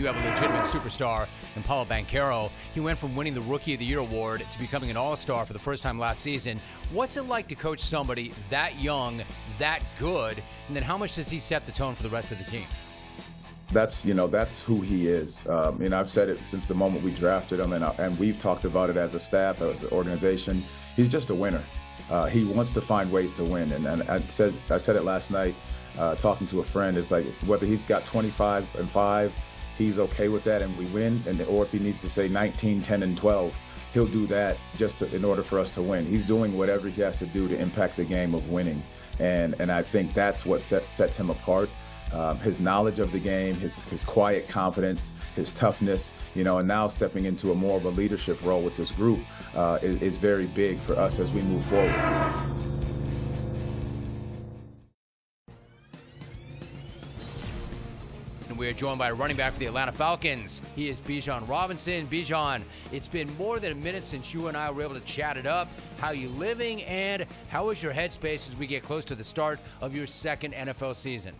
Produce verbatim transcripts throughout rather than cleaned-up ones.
do have a legitimate superstar in Paulo Banchero. He went from winning the Rookie of the Year award to becoming an all-star for the first time last season. What's it like to coach somebody that young, that good, and then how much does he set the tone for the rest of the team? That's, you know, that's who he is. Um, and I've said it since the moment we drafted him, and, and we've talked about it as a staff, as an organization. He's just a winner. Uh, he wants to find ways to win. And, and I said I said it last night, uh, talking to a friend. It's like whether he's got twenty-five and five, he's okay with that, and we win. And or if he needs to say nineteen, ten, and twelve, he'll do that just to, in order for us to win. He's doing whatever he has to do to impact the game of winning. And and I think that's what sets sets him apart. Um, his knowledge of the game, his his quiet confidence, his toughness, you know, and now stepping into a more of a leadership role with this group uh, is, is very big for us as we move forward. And we are joined by a running back for the Atlanta Falcons. He is Bijan Robinson. Bijan, it's been more than a minute since you and I were able to chat it up. How you living, and how is your headspace as we get close to the start of your second N F L season?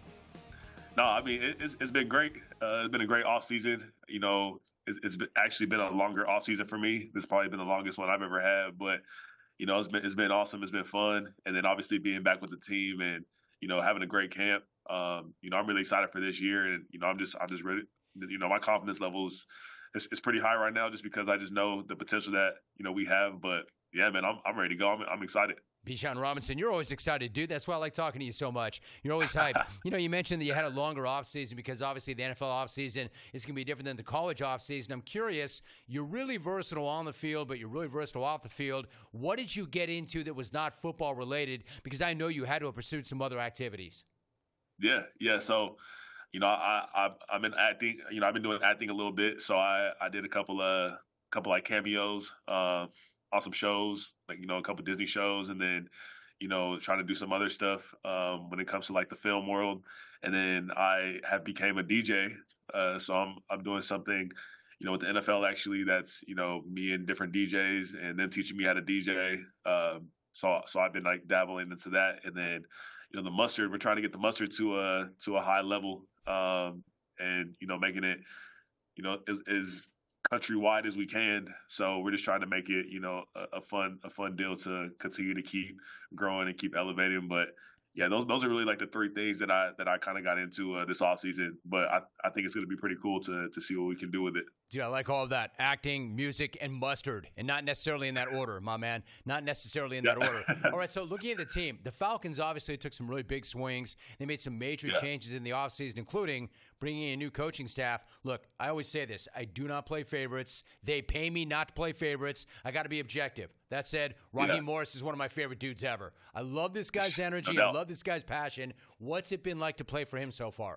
No, I mean, it's, it's been great. Uh, it's been a great offseason. You know, it's, it's been, actually been a longer offseason for me. This has probably been the longest one I've ever had. But, you know, it's been it's been awesome. It's been fun. And then obviously being back with the team and, you know, having a great camp. Um, you know, I'm really excited for this year. And, you know, I'm just I'm just ready. You know, my confidence level is, is, is pretty high right now just because I just know the potential that, you know, we have. But, yeah, man, I'm, I'm ready to go. I'm, I'm excited. Bijan Robinson, you're always excited, dude. That's why I like talking to you so much. You're always hyped. You know, you mentioned that you had a longer offseason because obviously the N F L offseason is going to be different than the college offseason. I'm curious, you're really versatile on the field, but you're really versatile off the field. What did you get into that was not football related? Because I know you had to have pursued some other activities. Yeah, yeah. So, you know, I, I, I've been acting, you know, I've been doing acting a little bit. So I, I did a couple of, couple like cameos, uh, on some shows, like, you know, a couple Disney shows, and then, you know, trying to do some other stuff um, when it comes to like the film world. And then I have became a D J. Uh, so I'm I'm doing something, you know, with the N F L actually that's, you know, me and different D Js and them teaching me how to D J. Um, so so I've been like dabbling into that. And then, you know, the mustard, we're trying to get the mustard to a to a high level um, and, you know, making it, you know, is is countrywide as we can. So we're just trying to make it, you know, a, a fun, a fun deal to continue to keep growing and keep elevating. But yeah, those those are really like the three things that I that I kind of got into uh, this offseason. But I, I think it's going to be pretty cool to to see what we can do with it. Dude, I like all of that. Acting, music, and mustard. And not necessarily in that order, my man. Not necessarily in that Yeah. order. All right, so looking at the team, the Falcons obviously took some really big swings. They made some major Yeah. changes in the offseason, including bringing in a new coaching staff. Look, I always say this. I do not play favorites. They pay me not to play favorites. I got to be objective. That said, Raheem Yeah. Morris is one of my favorite dudes ever. I love this guy's energy. No I doubt. love this guy's passion. What's it been like to play for him so far?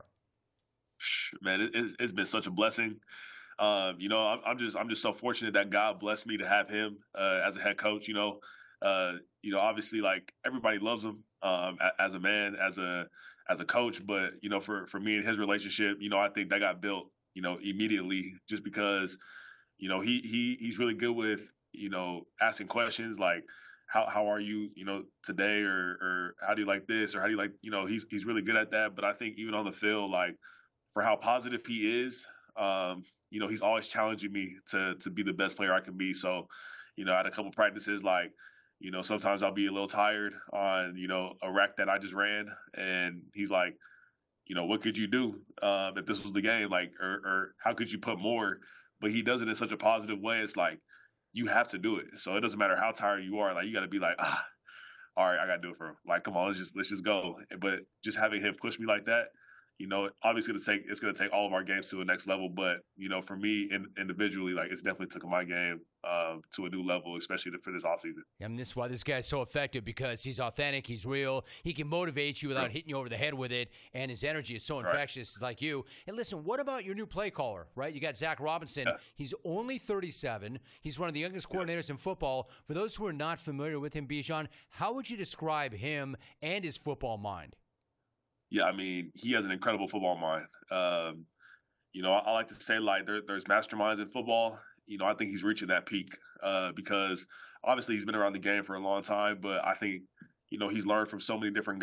Man, it, it's, it's been such a blessing. Um, you know, I'm, I'm just I'm just so fortunate that God blessed me to have him uh, as a head coach. You know, uh, you know, obviously, like everybody loves him um, a- as a man, as a as a coach. But you know, for for me and his relationship, you know, I think that got built, you know, immediately just because, you know, he he he's really good with, you know, asking questions like, how how are you, you know, today, or or how do you like this, or how do you like, you know, he's he's really good at that. But I think even on the field, like for how positive he is, um, you know, he's always challenging me to to be the best player I can be. So, you know, at a couple practices, like, you know, sometimes I'll be a little tired on, you know, a rack that I just ran, and he's like, you know, what could you do um, if this was the game, like, or, or how could you put more? But he does it in such a positive way. It's like, you have to do it. So it doesn't matter how tired you are. Like, you got to be like, ah, all right, I got to do it for him. Like, come on, let's just let's just go. But just having him push me like that, you know, obviously it's gonna take it's gonna take all of our games to the next level. But you know, for me in, individually, like it's definitely took my game um, to a new level, especially for this offseason. I mean, this is why this guy's so effective, because he's authentic, he's real, he can motivate you without Right. hitting you over the head with it, and his energy is so Right. infectious like you. And listen, what about your new play caller, right? You got Zach Robinson. Yeah. He's only thirty-seven. He's one of the youngest coordinators in football. For those who are not familiar with him, Bijan, how would you describe him and his football mind? Yeah, I mean, he has an incredible football mind. Um, you know, I, I like to say like there, there's masterminds in football. You know, I think he's reaching that peak uh, because obviously he's been around the game for a long time, but I think, you know, he's learned from so many different